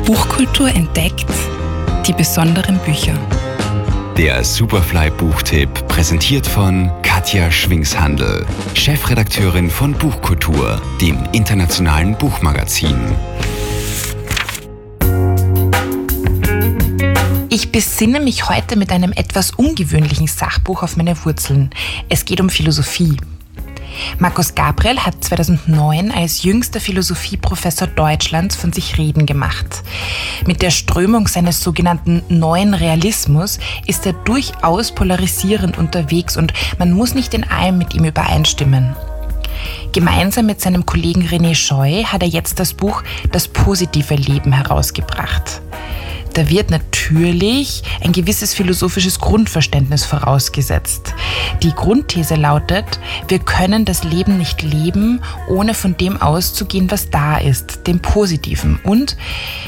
Buchkultur entdeckt, die besonderen Bücher. Der Superfly-Buchtipp, präsentiert von Katja Schwingshandl, Chefredakteurin von Buchkultur, dem internationalen Buchmagazin. Ich besinne mich heute mit einem etwas ungewöhnlichen Sachbuch auf meine Wurzeln. Es geht um Philosophie. Markus Gabriel hat 2009 als jüngster Philosophieprofessor Deutschlands von sich reden gemacht. Mit der Strömung seines sogenannten Neuen Realismus ist er durchaus polarisierend unterwegs und man muss nicht in allem mit ihm übereinstimmen. Gemeinsam mit seinem Kollegen René Scheu hat er jetzt das Buch Das positive Leben herausgebracht. Da wird natürlich ein gewisses philosophisches Grundverständnis vorausgesetzt. Die Grundthese lautet, wir können das Leben nicht leben, ohne von dem auszugehen, was da ist, dem Positiven. Und